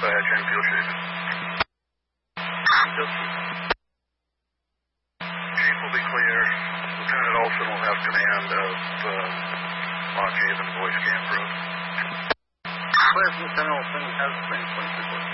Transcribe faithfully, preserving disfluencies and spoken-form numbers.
Badge and fuel station. Chief will be clear. Lieutenant Olson will have command of uh, Lock Haven Voice Camp Road. Lieutenant Olson has the same point report.